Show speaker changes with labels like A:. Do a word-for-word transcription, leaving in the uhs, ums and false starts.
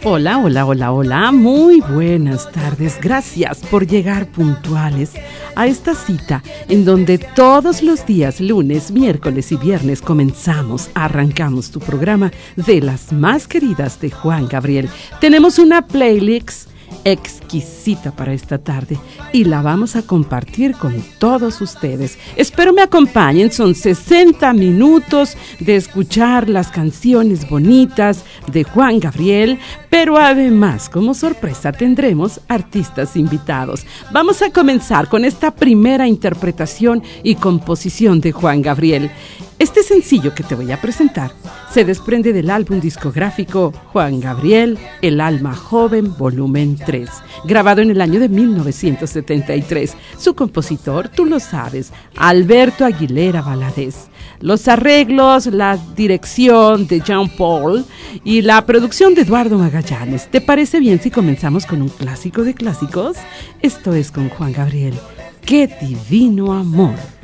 A: Hola, hola, hola, hola, muy buenas tardes. Gracias por llegar puntuales a esta cita en donde todos los días, lunes, miércoles y viernes, comenzamos, arrancamos tu programa de las más queridas de Juan Gabriel. Tenemos una playlist exquisita para esta tarde y la vamos a compartir con todos ustedes. Espero me acompañen, son sesenta minutos de escuchar las canciones bonitas de Juan Gabriel, pero además como sorpresa tendremos artistas invitados. Vamos a comenzar con esta primera interpretación y composición de Juan Gabriel. Este sencillo que te voy a presentar se desprende del álbum discográfico Juan Gabriel, El Alma Joven, volumen tres, grabado en el año de mil novecientos setenta y tres. Su compositor, tú lo sabes, Alberto Aguilera Valadez. Los arreglos, la dirección de Jean Paul y la producción de Eduardo Magallanes. ¿Te parece bien si comenzamos con un clásico de clásicos? Esto es con Juan Gabriel. ¡Qué divino amor!